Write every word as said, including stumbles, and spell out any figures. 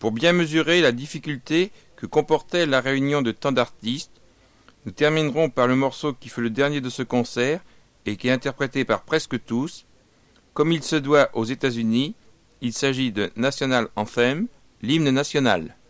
Pour bien mesurer la difficulté que comportait la réunion de tant d'artistes, nous terminerons par le morceau qui fait le dernier de ce concert et qui est interprété par presque tous. Comme il se doit aux États-Unis, il s'agit de National Anthem, l'hymne national.